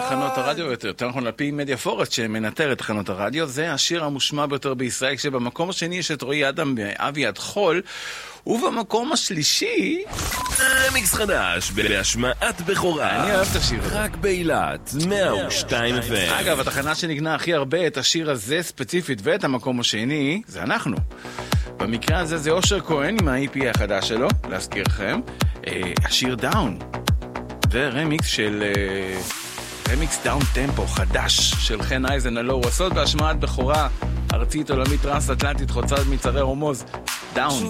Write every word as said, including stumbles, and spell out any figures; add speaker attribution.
Speaker 1: תחנות הרדיו, יותר נכון, על פי מדיה פורסט שמנטר את תחנות הרדיו, זה השיר המושמע ביותר בישראל, כשבמקום השני יש את רועי אדם ואביעד חול, ובמקום השלישי...
Speaker 2: רמיקס חדש, בהשמעת בכורה.
Speaker 1: אני אוהב את השיר הזה.
Speaker 2: רק באילת, מאה ושתיים אף אם.
Speaker 1: אגב, התחנה שנגנה הכי הרבה את השיר הזה ספציפית ואת המקום השני, זה אנחנו. במקרה הזה זה אושר כהן עם ה-אי פי החדש שלו, להזכירכם, אה, השיר דאון. זה רמיקס של... אה, רמיקס דאון טמפו חדש של חן אייזן הלא הוא עשות בהשמעת בכורה ארצית עולמית טרנס אטלנטית חוצת מצרי רומוז דאון.